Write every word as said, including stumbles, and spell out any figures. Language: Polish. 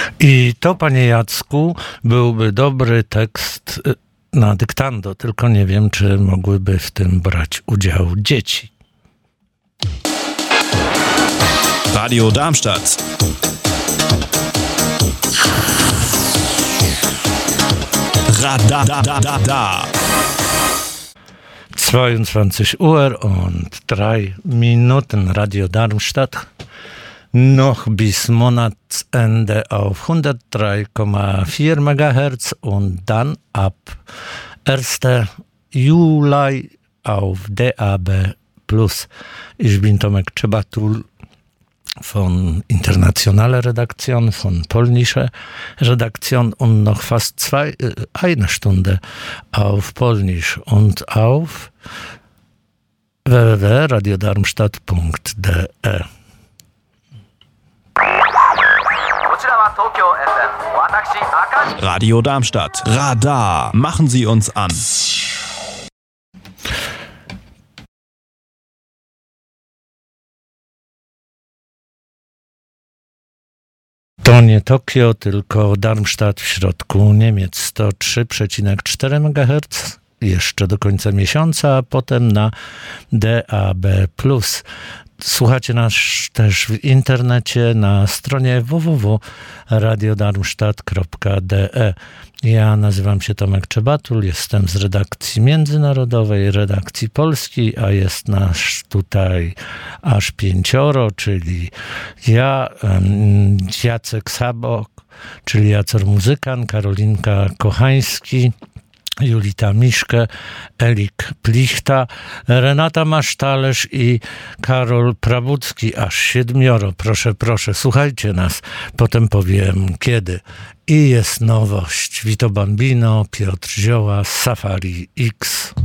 I to, panie Jacku, byłby dobry tekst na dyktando, tylko nie wiem, czy mogłyby w tym brać udział dzieci. Radio Darmstadt. Radadadada. zweiundzwanzig Uhr und drei Minuten Radio Darmstadt. Noch bis Monatsende auf hundertdrei Komma vier Megahertz und dann ab ersten Juli auf D A B plus. Ich bin Tomek Czebatul von Internationale Redaktion, von Polnische Redaktion und noch fast zwei, äh, eine Stunde auf Polnisch und auf w w w punkt radio darmstadt punkt d e. Radio Darmstadt. Radar. Machen Sie uns an. To nie Tokio, tylko Darmstadt w środku Niemiec. sto trzy przecinek cztery Megahertz jeszcze do końca miesiąca, a potem na D A B plus. Słuchacie nas też w internecie na stronie w w w kropka radio darmstadt kropka d e. Ja nazywam się Tomek Czebatul, jestem z redakcji międzynarodowej, redakcji polskiej, a jest nas tutaj aż pięcioro, czyli ja, Jacek Sabok, czyli Jacor Muzykan, Karolinka Kochański, Julita Miszke, Elik Plichta, Renata Masztalerz i Karol Prabucki, aż siedmioro. Proszę, proszę, słuchajcie nas, potem powiem kiedy. I jest nowość. Vito Bambino, Piotr Zioła, Safari X.